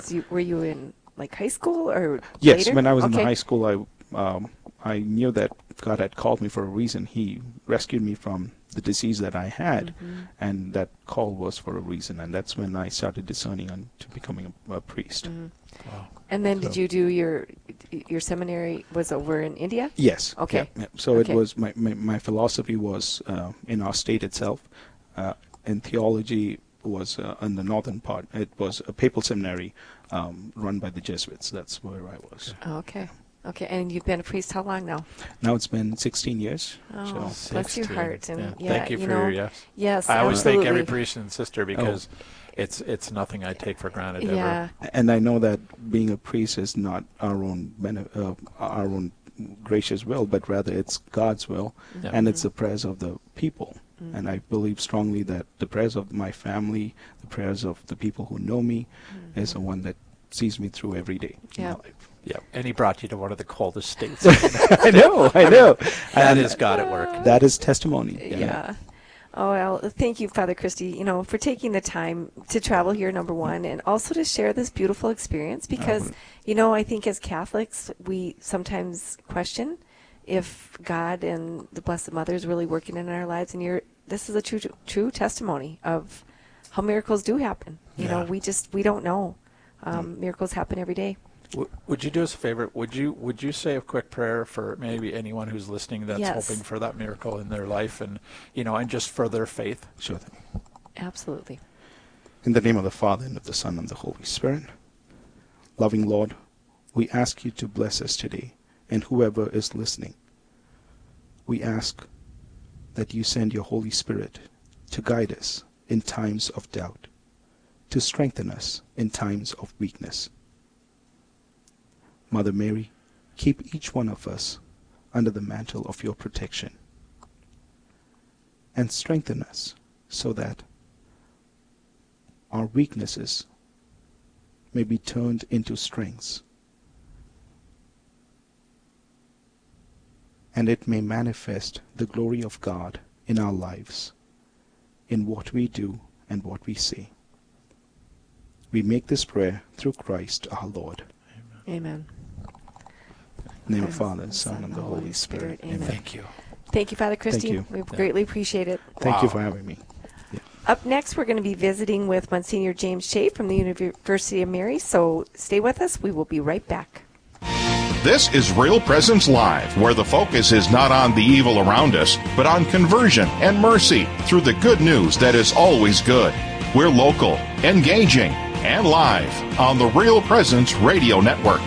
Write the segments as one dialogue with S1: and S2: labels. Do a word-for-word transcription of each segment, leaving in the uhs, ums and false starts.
S1: was you were you in like high school or
S2: Yes,
S1: later?
S2: when I was
S1: okay.
S2: in high school, I um, I knew that God had called me for a reason. He rescued me from the disease that I had, mm-hmm. and that call was for a reason. And that's when I started discerning on to becoming a, a priest.
S1: Mm-hmm. Wow. And then so. Did you do your your seminary was over in India?
S2: Yes.
S1: Okay.
S2: Yeah, yeah. So
S1: okay.
S2: it was my, my, my philosophy was uh, in our state itself. Uh, in theology was uh, in the northern part. It was a papal seminary um, run by the Jesuits. That's where I was.
S1: Okay. Okay. And you've been a priest how long now?
S2: Now it's been sixteen years.
S1: Oh,
S2: so.
S1: bless your heart. And
S3: yeah.
S1: yeah,
S3: Thank you,
S1: you
S3: for
S1: know,
S3: your yes.
S1: Yes,
S3: I always
S1: absolutely.
S3: thank every priest and sister because oh. it's it's nothing I take for granted
S1: yeah.
S3: ever.
S2: And I know that being a priest is not our own bene- uh, our own gracious will, but rather it's God's will, yeah. and mm-hmm. it's the prayers of the people. Mm-hmm. And I believe strongly that the prayers of my family, the prayers of the people who know me, mm-hmm. is the one that sees me through every day
S1: yeah.
S2: in my life.
S3: Yeah, and he brought you to one of the coldest states.
S2: I know, I know.
S3: That is God at work.
S2: That is testimony.
S1: Yeah.
S2: yeah.
S1: Oh, well, thank you, Father Christy, you know, for taking the time to travel here, number one, and also to share this beautiful experience because, you know, I think as Catholics, we sometimes question if God and the Blessed Mother is really working in our lives, and you're, this is a true true testimony of how miracles do happen. You yeah. know, we just, we don't know. Um, mm. Miracles happen every day.
S3: W- would you do us a favor? Would you would you say a quick prayer for maybe anyone who's listening that's
S1: yes.
S3: hoping for that miracle in their life, and you know, and just for their faith?
S2: Sure thing.
S1: Absolutely.
S2: In the name of the Father and of the Son and the Holy Spirit, loving Lord, we ask you to bless us today, and whoever is listening. We ask that you send your Holy Spirit to guide us in times of doubt, to strengthen us in times of weakness. Mother Mary, keep each one of us under the mantle of your protection and strengthen us so that our weaknesses may be turned into strengths and it may manifest the glory of God in our lives, in what we do and what we say. We make this prayer through Christ our Lord.
S1: Amen.
S2: In the name of the Father, and Son, and the Holy Spirit.
S1: Amen.
S3: Thank you.
S1: Thank you, Father Christy.
S2: Thank you.
S1: We
S2: Yeah.
S1: greatly appreciate it.
S2: Thank
S3: Wow.
S2: you for having me. Yeah.
S1: Up next, we're going to be visiting with Monsignor James Shea from the University of Mary, so stay with us. We will be right back.
S4: This is Real Presence Live, where the focus is not on the evil around us, but on conversion and mercy through the good news that is always good. We're local, engaging, and live on the Real Presence Radio Network.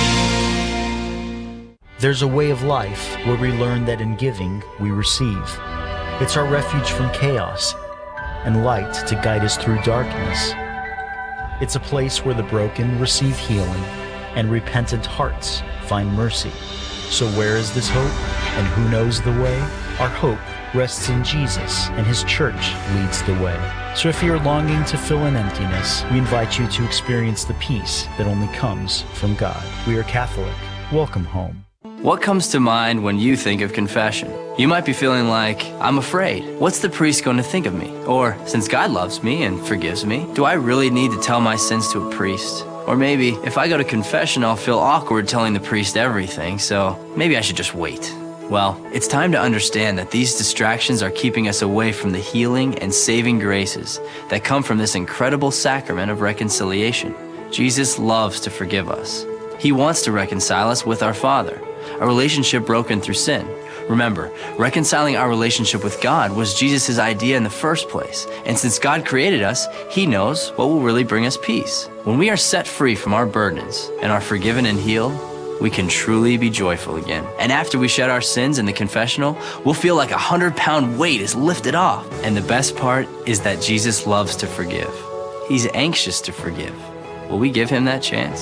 S5: There's a way of life where we learn that in giving, we receive. It's our refuge from chaos and light to guide us through darkness. It's a place where the broken receive healing and repentant hearts find mercy. So where is this hope? And who knows the way? Our hope rests in Jesus, and His church leads the way. So if you're longing to fill an emptiness, we invite you to experience the peace that only comes from God. We are Catholic. Welcome home.
S6: What comes to mind when you think of confession? You might be feeling like, I'm afraid. What's the priest going to think of me? Or, since God loves me and forgives me, do I really need to tell my sins to a priest? Or maybe, if I go to confession, I'll feel awkward telling the priest everything, so maybe I should just wait. Well, it's time to understand that these distractions are keeping us away from the healing and saving graces that come from this incredible sacrament of reconciliation. Jesus loves to forgive us. He wants to reconcile us with our Father, a relationship broken through sin. Remember, reconciling our relationship with God was Jesus' idea in the first place. And since God created us, He knows what will really bring us peace. When we are set free from our burdens and are forgiven and healed, we can truly be joyful again. And after we shed our sins in the confessional, we'll feel like a hundred-pound weight is lifted off. And the best part is that Jesus loves to forgive. He's anxious to forgive. Will we give Him that chance?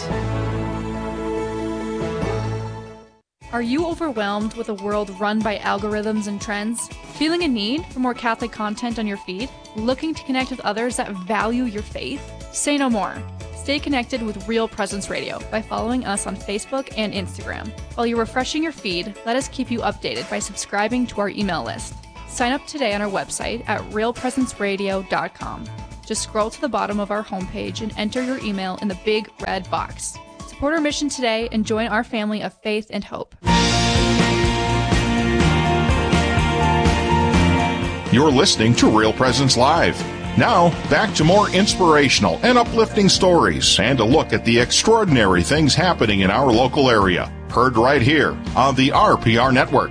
S7: Are you overwhelmed with a world run by algorithms and trends? Feeling a need for more Catholic content on your feed? Looking to connect with others that value your faith? Say no more. Stay connected with Real Presence Radio by following us on Facebook and Instagram. While you're refreshing your feed, let us keep you updated by subscribing to our email list. Sign up today on our website at real presence radio dot com. Just scroll to the bottom of our homepage and enter your email in the big red box. Support our mission today and join our family of faith and hope.
S4: You're listening to Real Presence Live. Now, back to more inspirational and uplifting stories and a look at the extraordinary things happening in our local area. Heard right here on the R P R Network.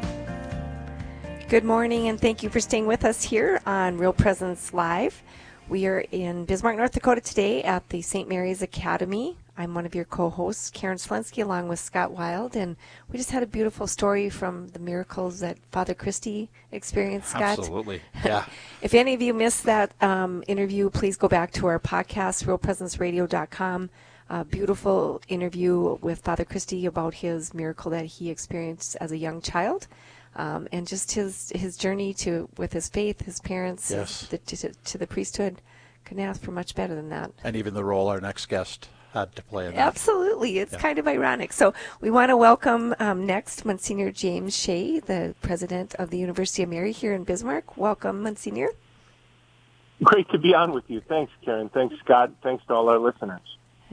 S1: Good morning, and thank you for staying with us here on Real Presence Live. We are in Bismarck, North Dakota today at the Saint Mary's Academy. I'm one of your co-hosts, Karen Slensky, along with Scott Wild, and we just had a beautiful story from the miracles that Father Christy experienced, Scott.
S3: Absolutely, yeah.
S1: If any of you missed that um, interview, please go back to our podcast, real presence radio dot com. A beautiful interview with Father Christy about his miracle that he experienced as a young child. Um, and just his his journey to with his faith, his parents,
S3: yes.
S1: the, to, to the priesthood. Couldn't ask for much better than that.
S3: And even the role our next guest had to play in that.
S1: Absolutely. It's yeah. kind of ironic. So we want to welcome um, next Monsignor James Shea, the president of the University of Mary here in Bismarck. Welcome, Monsignor.
S8: Great to be on with you. Thanks, Karen. Thanks, Scott. Thanks to all our listeners.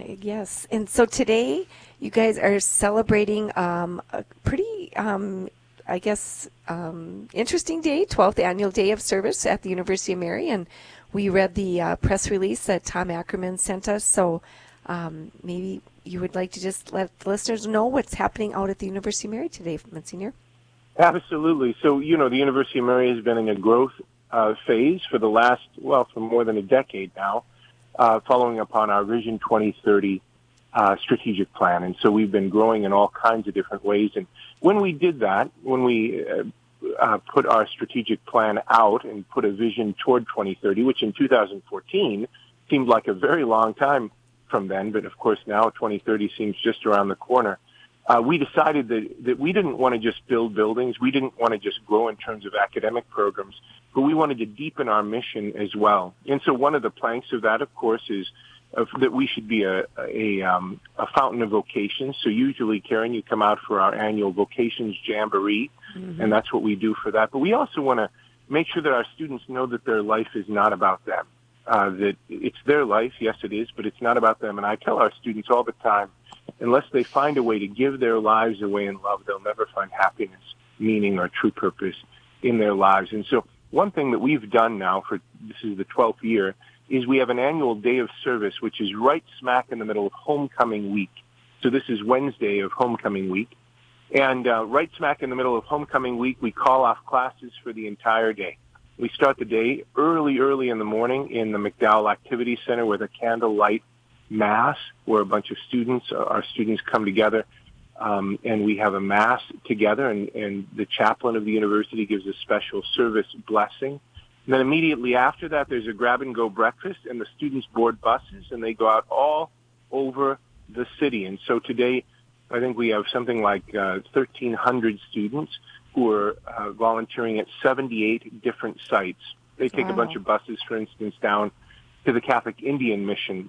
S1: Yes. And so today you guys are celebrating um, a pretty... Um, I guess, um, interesting day, twelfth annual day of service at the University of Mary, and we read the uh, press release that Tom Ackerman sent us, so um, maybe you would like to just let the listeners know what's happening out at the University of Mary today, Monsignor.
S8: Absolutely. So, you know, the University of Mary has been in a growth uh, phase for the last, well, for more than a decade now, uh, following upon our Vision twenty thirty Uh, strategic plan. And so we've been growing in all kinds of different ways. And when we did that, when we uh, uh, put our strategic plan out and put a vision toward twenty thirty, which in two thousand fourteen seemed like a very long time from then, but of course now twenty thirty seems just around the corner, uh, we decided that, that we didn't want to just build buildings. We didn't want to just grow in terms of academic programs, but we wanted to deepen our mission as well. And so one of the planks of that, of course, is Of, that we should be a a, um, a fountain of vocations. So usually, Karen, you come out for our annual Vocations Jamboree, mm-hmm. and that's what we do for that. But we also want to make sure that our students know that their life is not about them, uh, that it's their life, yes it is, but it's not about them. And I tell our students all the time, unless they find a way to give their lives away in love, they'll never find happiness, meaning, or true purpose in their lives. And so one thing that we've done now, for this is the twelfth year, is we have an annual day of service, which is right smack in the middle of homecoming week. So this is Wednesday of homecoming week. And uh, right smack in the middle of homecoming week, we call off classes for the entire day. We start the day early, early in the morning in the McDowell Activity Center with a candlelight mass where a bunch of students, our students come together, um, and we have a mass together, and, and the chaplain of the university gives a special service blessing. And then immediately after that, there's a grab-and-go breakfast, and the students board buses, and they go out all over the city. And so today, I think we have something like uh, thirteen hundred students who are uh, volunteering at seventy-eight different sites. They take wow. a bunch of buses, for instance, down to the Catholic Indian Mission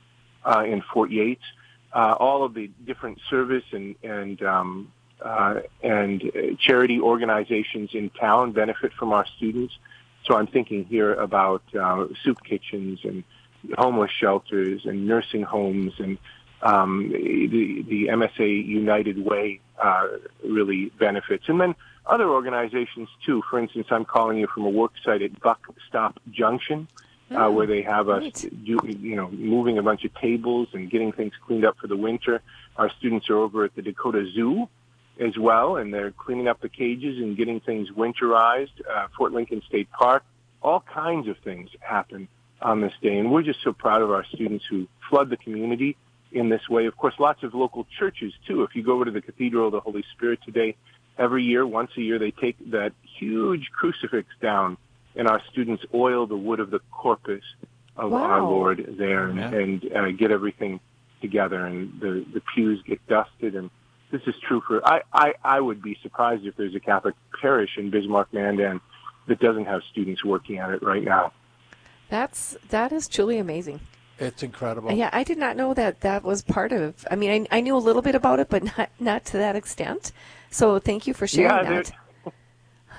S8: uh, in Fort Yates. Uh, all of the different service and and um, uh, and charity organizations in town benefit from our students. So I'm thinking here about uh, soup kitchens and homeless shelters and nursing homes, and um, the, the M S A United Way uh, really benefits. And then other organizations, too. For instance, I'm calling you from a work site at Buck Stop Junction, uh, oh, where they have us, do, you know, moving a bunch of tables and getting things cleaned up for the winter. Our students are over at the Dakota Zoo as well, and they're cleaning up the cages and getting things winterized. Uh, Fort Lincoln State Park, all kinds of things happen on this day, and we're just so proud of our students who flood the community in this way. Of course, lots of local churches, too. If you go over to the Cathedral of the Holy Spirit today, every year, once a year, they take that huge crucifix down, and our students oil the wood of the corpus of wow. our Lord there, and, yeah. and uh, get everything together, and the, the pews get dusted, and this is true for, I, I, I would be surprised if there's a Catholic parish in Bismarck-Mandan that doesn't have students working at it right now.
S1: That's, that is truly amazing.
S3: It's incredible.
S1: Yeah, I did not know that that was part of, I mean, I, I knew a little bit about it, but not, not to that extent. So thank you for sharing
S8: yeah,
S1: that.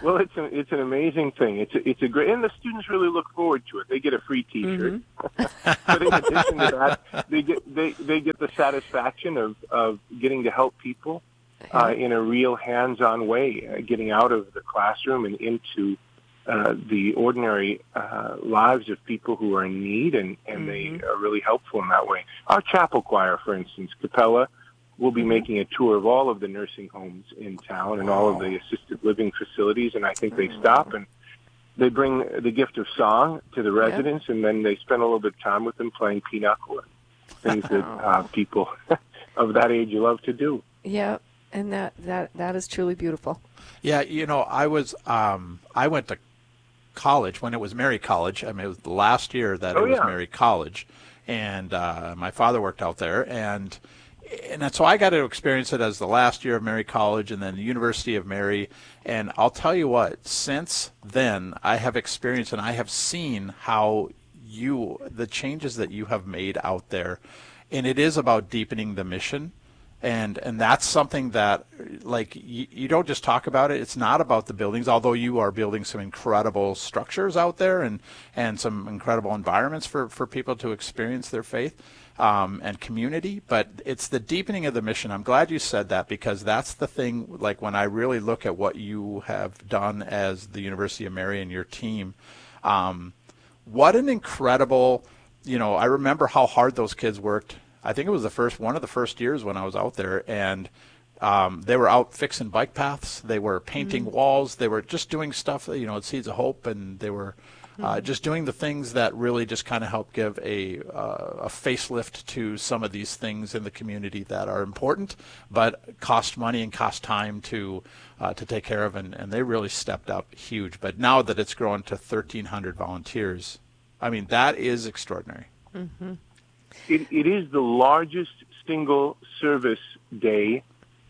S8: Well, it's an it's an amazing thing. It's a, it's a great, and the students really look forward to it. They get a free T-shirt, mm-hmm. but in addition to that, they get they, they get the satisfaction of, of getting to help people uh, in a real hands-on way, uh, getting out of the classroom and into uh, the ordinary uh, lives of people who are in need, and and mm-hmm. they are really helpful in that way. Our chapel choir, for instance, Capella, we'll be making a tour of all of the nursing homes in town and all of the assisted living facilities, and I think they stop and they bring the gift of song to the residents, yeah. and then they spend a little bit of time with them playing pinochle and things that uh, people of that age love to do.
S1: Yeah, and that, that, that is truly beautiful.
S3: Yeah, you know, I was um, I went to college when it was Mary College. I mean, it was the last year that
S8: oh,
S3: it was
S8: yeah.
S3: Mary College, and uh, my father worked out there, and And so I got to experience it as the last year of Mary College and then the University of Mary. And I'll tell you what, since then I have experienced and I have seen how you, the changes that you have made out there. And it is about deepening the mission. And and that's something that, like, you, you don't just talk about it. It's not about the buildings, although you are building some incredible structures out there and, and some incredible environments for, for people to experience their faith. Um, and community, but it's the deepening of the mission. I'm glad you said that, because that's the thing, like when I really look at what you have done as the University of Mary and your team, um, what an incredible, you know, I remember how hard those kids worked. I think it was the first, one of the first years when I was out there, and um, they were out fixing bike paths, they were painting mm-hmm. walls, they were just doing stuff, you know, at Seeds of Hope, and they were Uh, just doing the things that really just kind of help give a uh, a facelift to some of these things in the community that are important, but cost money and cost time to uh, to take care of, and, and they really stepped up huge. But now that it's grown to thirteen hundred volunteers, I mean, that is extraordinary.
S1: Mm-hmm.
S8: It, it is the largest single service day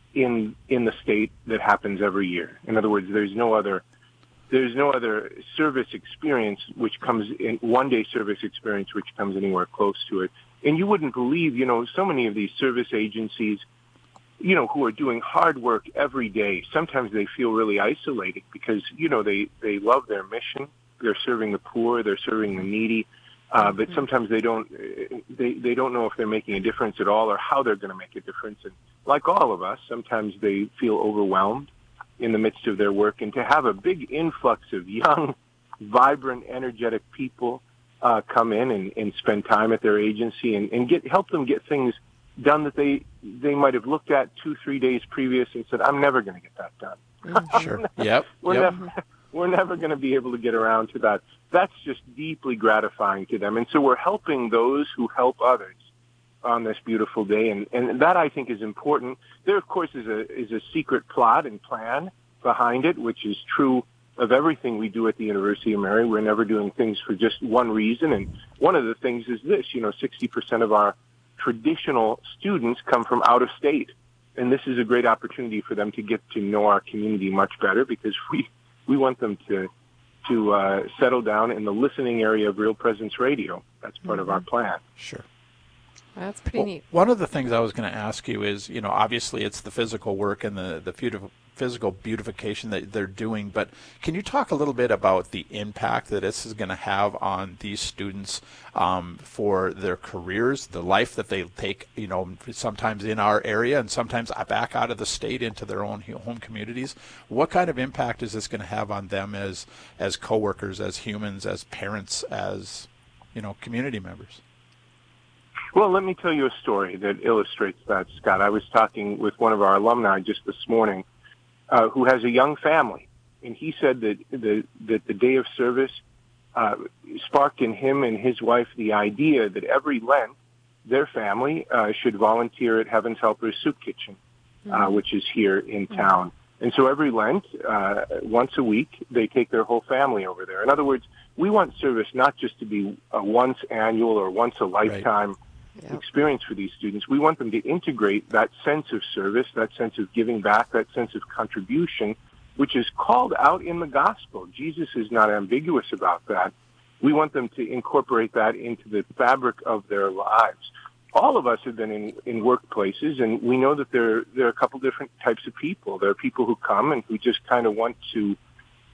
S8: in in the state that happens every year. In other words, there's no other There's no other service experience which comes in, one-day service experience which comes anywhere close to it. And you wouldn't believe, you know, so many of these service agencies, you know, who are doing hard work every day, sometimes they feel really isolated because, you know, they, they love their mission. They're serving the poor, they're serving the needy, uh, but sometimes they don't, they, they don't know if they're making a difference at all or how they're going to make a difference. And like all of us, sometimes they feel overwhelmed in the midst of their work, and to have a big influx of young, vibrant, energetic people uh, come in and, and spend time at their agency and, and get help them get things done that they they might have looked at two, three days previous and said, "I'm never going to get that done."
S3: Mm-hmm. Sure. Yep.
S8: we're
S3: yep.
S8: never we're never going to be able to get around to that. That's just deeply gratifying to them, and so we're helping those who help others on this beautiful day, and, and that I think is important. There, of course, is a is a secret plot and plan behind it, which is true of everything we do at the University of Mary. We're never doing things for just one reason, and one of the things is this, you know, sixty percent of our traditional students come from out of state, and this is a great opportunity for them to get to know our community much better, because we, we want them to to uh, settle down in the listening area of Real Presence Radio. That's part mm-hmm. of our plan.
S3: Sure.
S1: That's pretty
S3: well,
S1: neat.
S3: One of the things I was going to ask you is, you know, obviously it's the physical work and the, the beautiful, physical beautification that they're doing, but can you talk a little bit about the impact that this is going to have on these students um, for their careers, the life that they take, you know, sometimes in our area and sometimes back out of the state into their own home communities? What kind of impact is this going to have on them as, as coworkers, as humans, as parents, as, you know, community members?
S8: Well, let me tell you a story that illustrates that, Scott. I was talking with one of our alumni just this morning uh, who has a young family, and he said that the, that the day of service uh, sparked in him and his wife the idea that every Lent their family uh, should volunteer at Heaven's Helpers Soup Kitchen, mm-hmm. uh, which is here in mm-hmm. town. And so every Lent, uh, once a week, they take their whole family over there. In other words, we want service not just to be a once annual or once a lifetime right. Yep. experience for these students. We want them to integrate that sense of service, that sense of giving back, that sense of contribution, which is called out in the gospel. Jesus is not ambiguous about that. We want them to incorporate that into the fabric of their lives. All of us have been in, in workplaces, and we know that there, there are a couple different types of people. There are people who come and who just kind of want to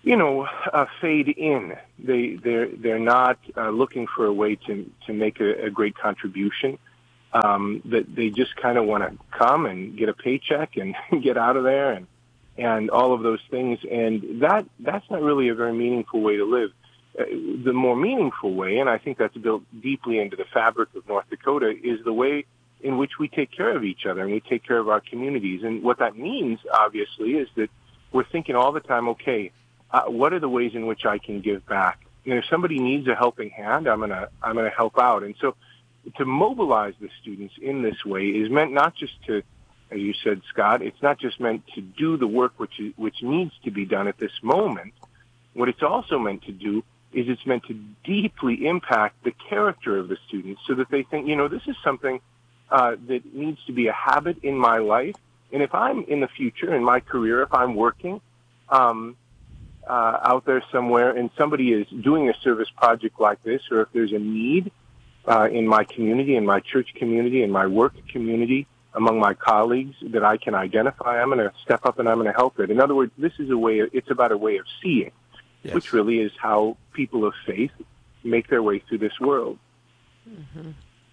S8: you know, uh, fade in. They they're they're not uh, looking for a way to to make a, a great contribution. Um, that they just kind of want to come and get a paycheck and get out of there and and all of those things. And that that's not really a very meaningful way to live. Uh, the more meaningful way, and I think that's built deeply into the fabric of North Dakota, is the way in which we take care of each other and we take care of our communities. And what that means, obviously, is that we're thinking all the time, okay, uh, what are the ways in which I can give back? And if somebody needs a helping hand, I'm gonna I'm gonna help out. And so, to mobilize the students in this way is meant not just to, as you said, Scott, it's not just meant to do the work which is, which needs to be done at this moment. What it's also meant to do is it's meant to deeply impact the character of the students so that they think, you know, this is something uh, that needs to be a habit in my life. And if I'm in the future, in my career, if I'm working um, uh, out there somewhere and somebody is doing a service project like this, or if there's a need uh, in my community, in my church community, in my work community, among my colleagues that I can identify, I'm going to step up and I'm going to help it. In other words, this is a way, of, it's about a way of seeing. Yes. Which really is how people of faith make their way through this world.
S1: Mm-hmm.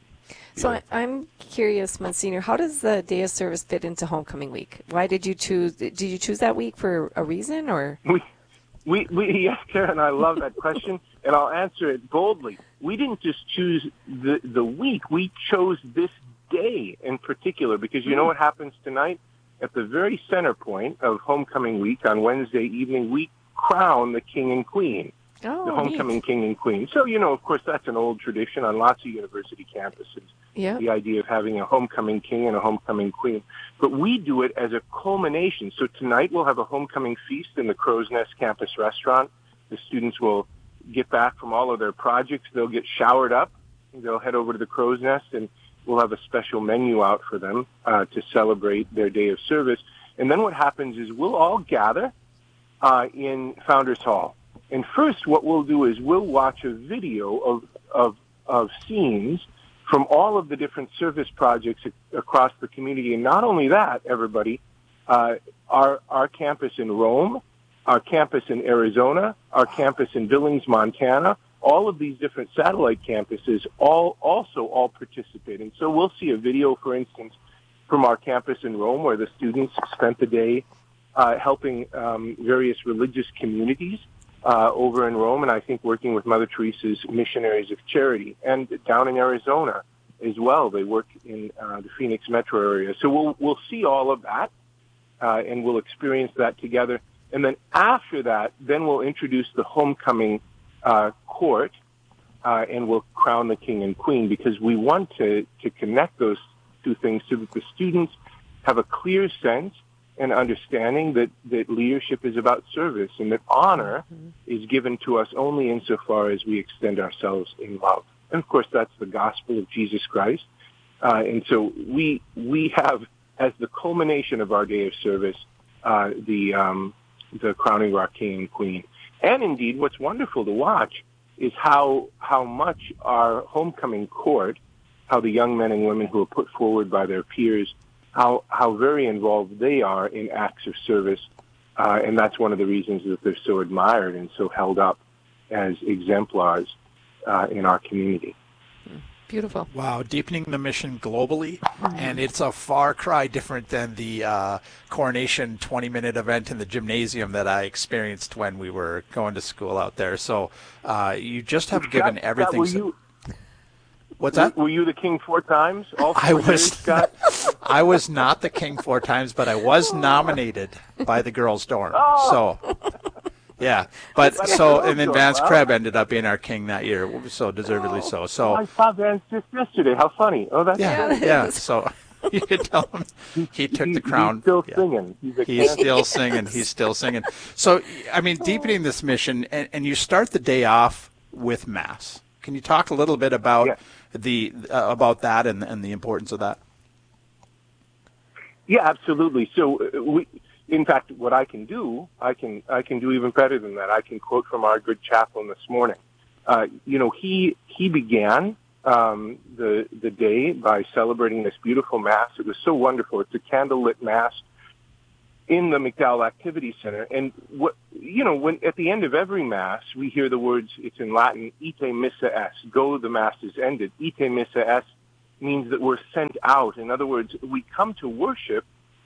S1: So I, I'm curious, Monsignor, how does the day of service fit into Homecoming Week? Why did you choose? Did you choose that week for a reason, or?
S8: We, we, we yes, Karen, I love that question, and I'll answer it boldly. We didn't just choose the the week; we chose this day in particular because you know what happens tonight at the very center point of Homecoming Week on Wednesday evening. We crown the king and queen,
S1: oh,
S8: the homecoming
S1: neat.
S8: king and queen. So, you know, of course, that's an old tradition on lots of university campuses,
S1: yeah.
S8: the idea of having a homecoming king and a homecoming queen. But we do it as a culmination. So tonight we'll have a homecoming feast in the Crow's Nest campus restaurant. The students will get back from all of their projects. They'll get showered up. They'll head over to the Crow's Nest, and we'll have a special menu out for them uh, to celebrate their day of service. And then what happens is we'll all gather Uh, in Founders Hall. And first what we'll do is we'll watch a video of, of, of scenes from all of the different service projects a- across the community. And not only that, everybody, uh, our, our campus in Rome, our campus in Arizona, our campus in Billings, Montana, all of these different satellite campuses all also all participate. And so we'll see a video, for instance, from our campus in Rome where the students spent the day Uh, helping um, various religious communities uh, over in Rome, and I think working with Mother Teresa's Missionaries of Charity. And down in Arizona as well, they work in uh, the Phoenix metro area. So we'll we'll see all of that, uh, and we'll experience that together. And then after that, then we'll introduce the homecoming uh, court, uh, and we'll crown the king and queen because we want to to connect those two things so that the students have a clear sense and understanding that, that leadership is about service and that honor mm-hmm. is given to us only insofar as we extend ourselves in love. And, of course, that's the gospel of Jesus Christ. Uh, and so we we have, as the culmination of our day of service, uh, the um, the crowning of our king and queen. And, indeed, what's wonderful to watch is how how much our homecoming court, how the young men and women who are put forward by their peers, how how very involved they are in acts of service, uh, and that's one of the reasons that they're so admired and so held up as exemplars uh, in our community.
S1: Beautiful.
S3: Wow, deepening the mission globally, mm-hmm. and it's a far cry different than the uh, coronation twenty-minute event in the gymnasium that I experienced when we were going to school out there. So uh, you just have
S8: Scott,
S3: given everything...
S8: Scott, were you,
S3: What's that?
S8: Were you the king four times? All four
S3: I was
S8: years, Scott?
S3: I was not the king four times, but I was nominated by the girls' dorm.
S8: Oh.
S3: So, yeah. But so, and then Vance Krebs ended up being our king that year, so deservedly so. So
S8: I saw Vance just yesterday. How funny! Oh, that's
S3: yeah,
S8: great.
S3: yeah. So you could tell him he took
S8: he,
S3: the crown.
S8: He's still
S3: yeah.
S8: singing. He's, a
S3: he's still singing. He's still singing. So, I mean, deepening this mission, and, and you start the day off with Mass. Can you talk a little bit about?
S8: Yeah.
S3: the uh, about that and and the importance of that?
S8: Yeah, absolutely. So uh, we, in fact, what I can do, I can I can do even better than that. I can quote from our good chaplain this morning. Uh, you know, he he began um, the the day by celebrating this beautiful Mass. It was so wonderful. It's a candlelit Mass, in the McDowell Activity Center. And what, you know, when at the end of every Mass, we hear the words, it's in Latin, ite missa est, go, the Mass is ended. Ite missa est means that we're sent out. In other words, we come to worship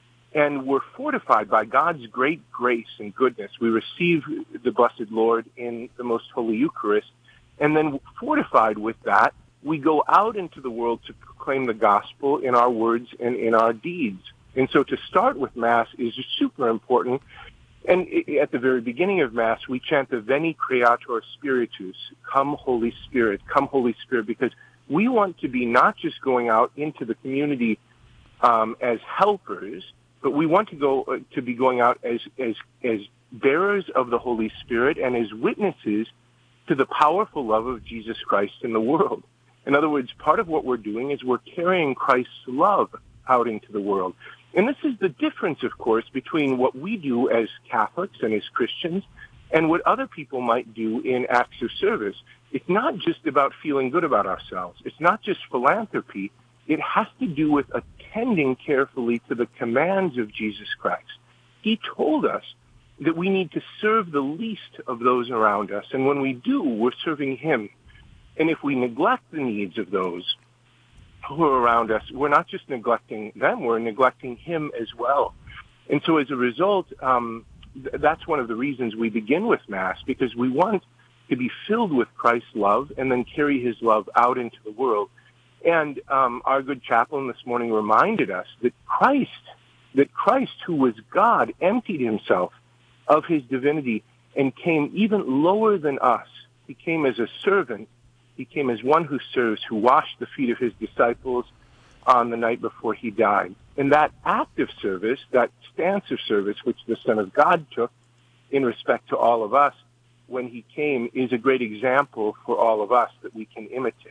S8: and we're fortified by God's great grace and goodness. We receive the Blessed Lord in the Most Holy Eucharist, and then fortified with that, we go out into the world to proclaim the gospel in our words and in our deeds. And so to start with Mass is super important. And at the very beginning of Mass, we chant the Veni Creator Spiritus, come Holy Spirit, come Holy Spirit, because we want to be not just going out into the community um, as helpers, but we want to go uh, to be going out as, as, as bearers of the Holy Spirit and as witnesses to the powerful love of Jesus Christ in the world. In other words, part of what we're doing is we're carrying Christ's love out into the world. And this is the difference, of course, between what we do as Catholics and as Christians and what other people might do in acts of service. It's not just about feeling good about ourselves. It's not just philanthropy. It has to do with attending carefully to the commands of Jesus Christ. He told us that we need to serve the least of those around us. And when we do, we're serving him. And if we neglect the needs of those who are around us, we're not just neglecting them, we're neglecting him as well. And so as a result, um, th- that's one of the reasons we begin with Mass, because we want to be filled with Christ's love and then carry his love out into the world. And um, our good chaplain this morning reminded us that Christ, that Christ, who was God, emptied himself of his divinity and came even lower than us. He came as a servant. He came as one who serves, who washed the feet of his disciples on the night before he died. And that act of service, that stance of service, which the Son of God took in respect to all of us when he came, is a great example for all of us that we can imitate.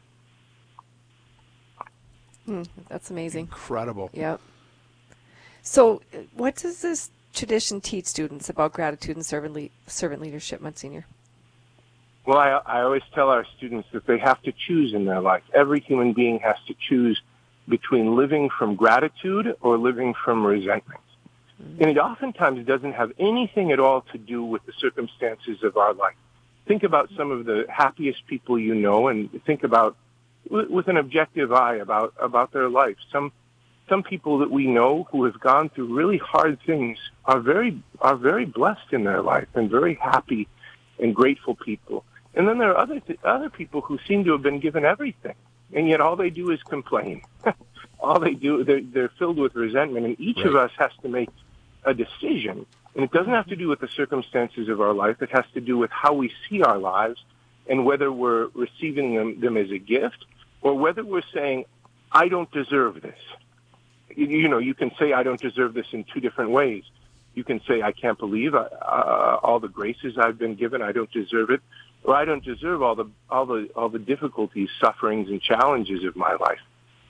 S1: Hmm, that's amazing.
S3: Incredible.
S1: Yep. So uh, what does this tradition teach students about gratitude and servant, le- servant leadership, Monsignor?
S8: Well, I, I always tell our students that they have to choose in their life. Every human being has to choose between living from gratitude or living from resentment. Mm-hmm. And it oftentimes doesn't have anything at all to do with the circumstances of our life. Think about some of the happiest people you know, and think about, with an objective eye, about, about their life. Some some people that we know who have gone through really hard things are very are very blessed in their life and very happy and grateful people. And then there are other th- other people who seem to have been given everything, and yet all they do is complain. all they do, they're, they're filled with resentment, and each
S3: right.
S8: of us has to make a decision. And it doesn't have to do with the circumstances of our life. It has to do with how we see our lives and whether we're receiving them, them as a gift or whether we're saying, I don't deserve this. You, you know, you can say, I don't deserve this in two different ways. You can say, I can't believe uh, uh, all the graces I've been given. I don't deserve it. Or I don't deserve all the all the all the difficulties, sufferings, and challenges of my life.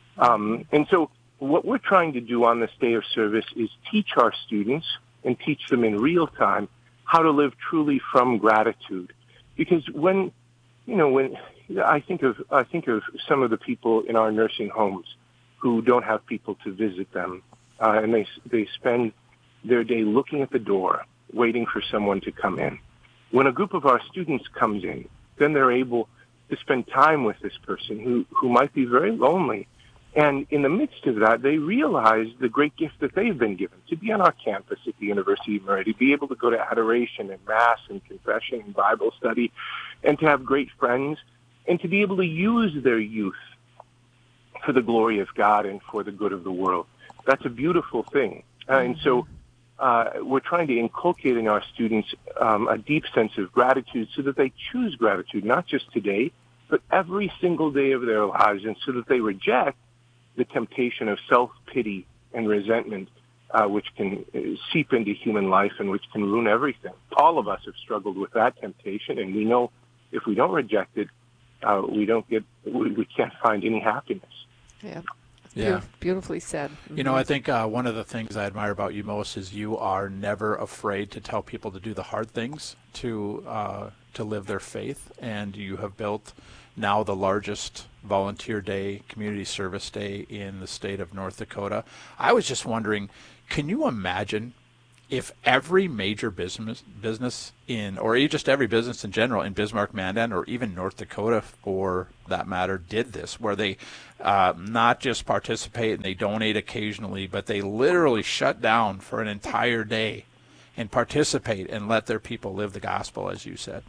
S8: Um, and so, what we're trying to do on this day of service is teach our students and teach them in real time how to live truly from gratitude. Because when you know when I think of I think of some of the people in our nursing homes who don't have people to visit them, uh, and they they spend their day looking at the door, waiting for someone to come in. When a group of our students comes in, then they're able to spend time with this person who, who might be very lonely. And in the midst of that, they realize the great gift that they've been given to be on our campus at the University of Murray, to be able to go to adoration and Mass and confession and Bible study, and to have great friends, and to be able to use their youth for the glory of God and for the good of the world. That's a beautiful thing. Uh, and so uh, we're trying to inculcate in our students um, a deep sense of gratitude so that they choose gratitude, not just today, but every single day of their lives, and so that they reject the temptation of self-pity and resentment, uh, which can uh, seep into human life and which can ruin everything. All of us have struggled with that temptation, and we know if we don't reject it, uh, we don't get, we, we can't find any happiness.
S1: Yeah.
S3: Yeah.
S1: Beautifully said. Mm-hmm.
S3: You know, I think uh, one of the things I admire about you most is you are never afraid to tell people to do the hard things to uh, to live their faith, and you have built now the largest volunteer day, community service day in the state of North Dakota. I was just wondering, can you imagine if every major business business in, or just every business in general in Bismarck, Mandan, or even North Dakota for that matter, did this, where they uh, not just participate and they donate occasionally, but they literally shut down for an entire day and participate and let their people live the gospel, as you said.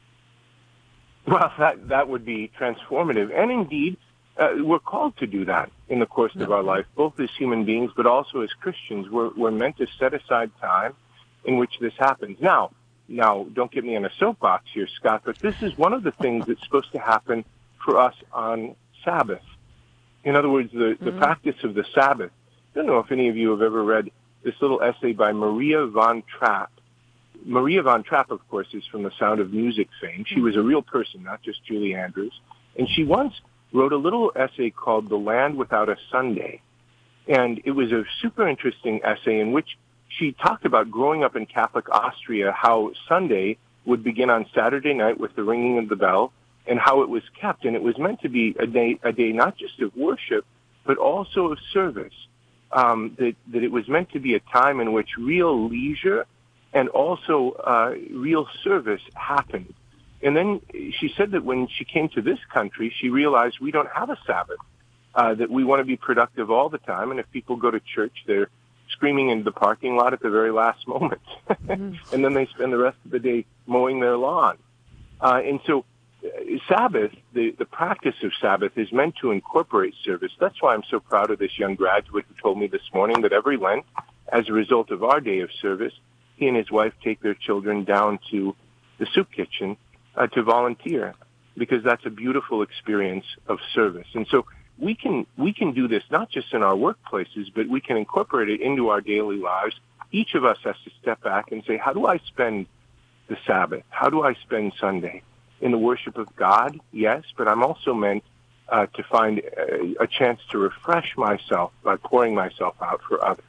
S8: Well, that that would be transformative. And indeed, uh, we're called to do that in the course of our life, both as human beings, but also as Christians. We're, we're meant to set aside time in which this happens. Now, now, don't get me on a soapbox here, Scott, but this is one of the things that's supposed to happen for us on Sabbath. In other words, the, mm-hmm. the practice of the Sabbath. I don't know if any of you have ever read this little essay by Maria von Trapp. Maria von Trapp, of course, is from the Sound of Music fame. She was a real person, not just Julie Andrews. And she once wrote a little essay called The Land Without a Sunday. And it was a super interesting essay in which she talked about growing up in Catholic Austria, how Sunday would begin on Saturday night with the ringing of the bell, and how it was kept. And it was meant to be a day, a day not just of worship, but also of service. Um, that, that it was meant to be a time in which real leisure and also uh, real service happened. And then she said that when she came to this country, she realized we don't have a Sabbath, uh, that we want to be productive all the time. And if people go to church, they're screaming into the parking lot at the very last moment. Mm-hmm. And then they spend the rest of the day mowing their lawn. Uh, and so uh, Sabbath, the, the practice of Sabbath is meant to incorporate service. That's why I'm so proud of this young graduate who told me this morning that every Lent, as a result of our day of service, he and his wife take their children down to the soup kitchen uh, to volunteer, because that's a beautiful experience of service. And so we can we can do this not just in our workplaces, but we can incorporate it into our daily lives. Each of us has to step back and say, how do I spend the Sabbath? How do I spend Sunday? In the worship of God, yes, but I'm also meant uh, to find a, a chance to refresh myself by pouring myself out for others.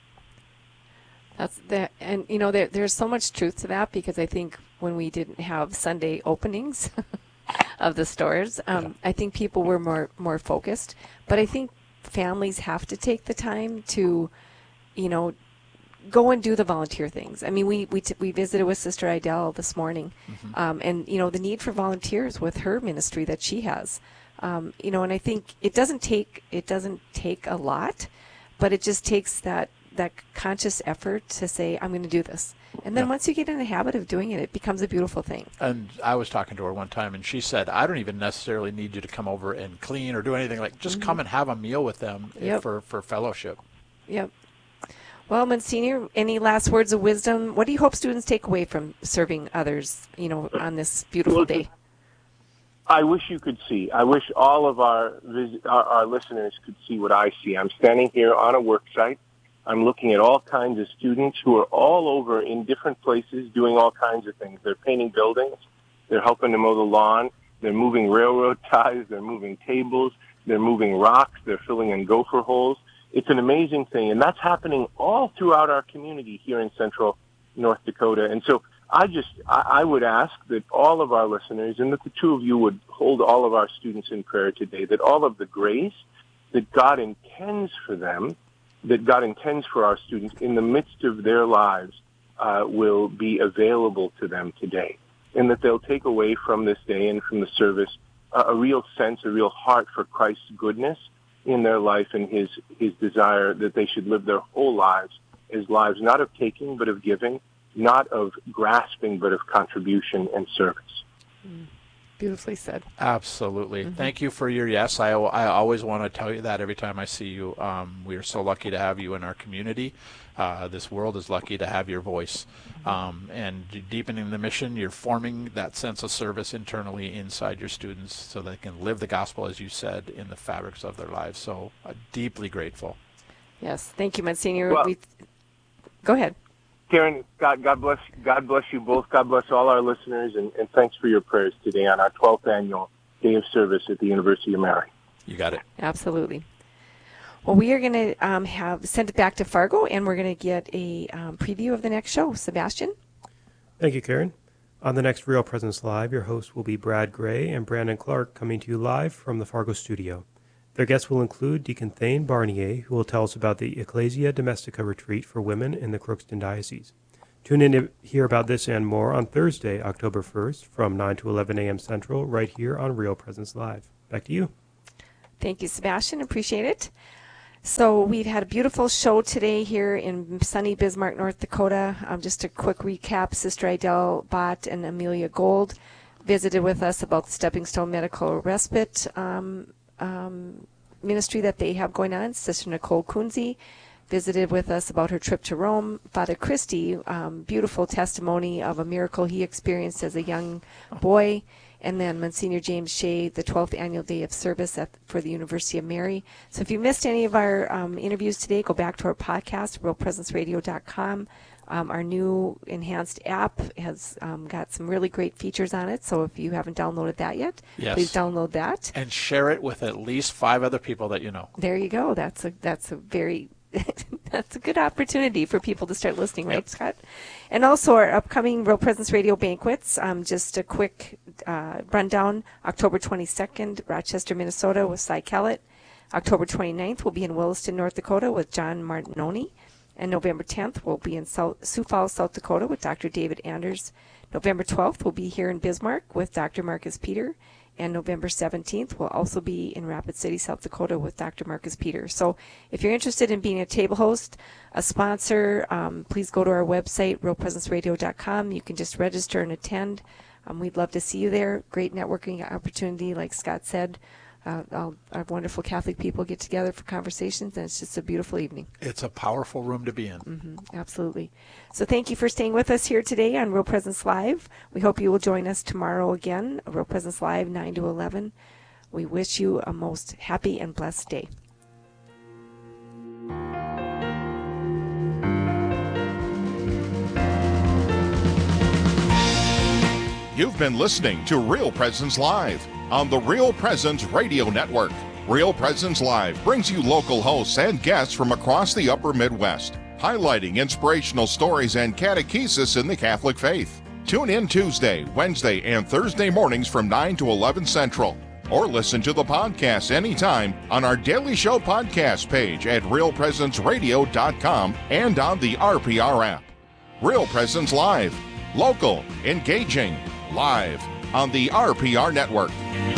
S1: That's the, and you know, there, there's so much truth to that, because I think when we didn't have Sunday openings of the stores, um, yeah. I think people were more, more focused. But I think families have to take the time to, you know, go and do the volunteer things. I mean, we we, t- we visited with Sister Idell this morning, mm-hmm. um, and you know, the need for volunteers with her ministry that she has. Um, you know, and I think it doesn't take it doesn't take a lot, but it just takes that. that conscious effort to say, I'm going to do this. And then yeah. once you get in the habit of doing it, it becomes a beautiful thing.
S3: And I was talking to her one time, and she said, I don't even necessarily need you to come over and clean or do anything. Like, just mm-hmm. come and have a meal with them yep. for, for fellowship.
S1: Yep. Well, Monsignor, any last words of wisdom? What do you hope students take away from serving others, you know, on this beautiful day?
S8: I wish you could see. I wish all of our, vis- our, our listeners could see what I see. I'm standing here on a work site. I'm looking at all kinds of students who are all over in different places doing all kinds of things. They're painting buildings. They're helping to mow the lawn. They're moving railroad ties. They're moving tables. They're moving rocks. They're filling in gopher holes. It's an amazing thing, and that's happening all throughout our community here in central North Dakota. And so I just, I, I would ask that all of our listeners, and that the two of you would hold all of our students in prayer today, that all of the grace that God intends for them, that God intends for our students in the midst of their lives uh, will be available to them today, and that they'll take away from this day and from the service uh, a real sense, a real heart for Christ's goodness in their life, and his, his desire that they should live their whole lives as lives not of taking but of giving, not of grasping but of contribution and service.
S1: Mm. Beautifully said.
S3: Absolutely.
S1: Mm-hmm.
S3: Thank you for your yes. I, I always want to tell you that every time I see you. Um, we are so lucky to have you in our community. Uh, this world is lucky to have your voice. Mm-hmm. Um, and deepening the mission, you're forming that sense of service internally inside your students so they can live the gospel, as you said, in the fabrics of their lives. So uh, deeply grateful.
S1: Yes. Thank you, Monsignor.
S8: Well,
S1: we th- Go ahead.
S8: Karen, God, God bless, God bless you both. God bless all our listeners, and, and thanks for your prayers today on our twelfth annual Day of Service at the University of Mary.
S3: You got it.
S1: Absolutely. Well, we are going to um, have send it back to Fargo, and we're going to get a um, preview of the next show. Sebastian?
S9: Thank you, Karen. On the next Real Presence Live, your hosts will be Brad Gray and Brandon Clark, coming to you live from the Fargo studio. Their guests will include Deacon Thane Barnier, who will tell us about the Ecclesia Domestica retreat for women in the Crookston Diocese. Tune in to hear about this and more on Thursday, October first, from nine to eleven a.m. Central, right here on Real Presence Live. Back to you.
S1: Thank you, Sebastian. Appreciate it. So we've had a beautiful show today here in sunny Bismarck, North Dakota. Um, just a quick recap. Sister Idel Bott and Amelia Gold visited with us about the Stepping Stone Medical Respite um, um, ministry that they have going on. Sister Nicole Kunze visited with us about her trip to Rome. Father Christy, um, beautiful testimony of a miracle he experienced as a young boy. And then Monsignor James Shea, the twelfth annual day of service at, for the University of Mary. So if you missed any of our um, interviews today, go back to our podcast, real presence radio dot com. Um, our new enhanced app has um, got some really great features on it. So if you haven't downloaded that yet,
S3: yes.
S1: please download that.
S3: And share it with at least five other people that you know.
S1: There you go. That's a that's a very that's a good opportunity for people to start listening, right, yep. Scott? And also our upcoming Real Presence Radio banquets. Um, just a quick uh, rundown. October twenty-second, Rochester, Minnesota with Cy Kellett. October twenty-ninth, we'll be in Williston, North Dakota with John Martinoni. And November tenth, we'll be in South, Sioux Falls, South Dakota with Doctor David Anders. November twelfth, we'll be here in Bismarck with Doctor Marcus Peter. And November seventeenth, we'll also be in Rapid City, South Dakota with Doctor Marcus Peter. So if you're interested in being a table host, a sponsor, um, please go to our website, real presence radio dot com. You can just register and attend. Um, we'd love to see you there. Great networking opportunity, like Scott said. Uh, all our wonderful Catholic people get together for conversations, and it's just a beautiful evening.
S3: It's a powerful room to be in.
S1: Mm-hmm, absolutely. So thank you for staying with us here today on Real Presence Live. We hope you will join us tomorrow again, Real Presence Live, nine to eleven. We wish you a most happy and blessed day.
S4: You've been listening to Real Presence Live on the Real Presence Radio Network. Real Presence Live brings you local hosts and guests from across the upper Midwest, highlighting inspirational stories and catechesis in the Catholic faith. Tune in Tuesday, Wednesday, and Thursday mornings from nine to eleven Central. Or listen to the podcast anytime on our Daily Show podcast page at real presence radio dot com and on the R P R app. Real Presence Live. Local, engaging, live on the R P R Network.